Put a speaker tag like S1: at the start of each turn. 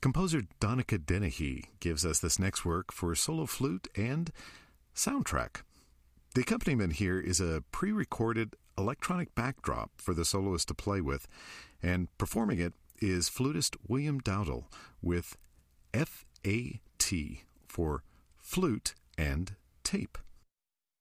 S1: Composer Donica Dennehy gives us this next work for solo flute and soundtrack. The accompaniment here is a pre-recorded electronic backdrop for the soloist to play with, and performing it is flutist William Dowdle with FAT for flute and tape.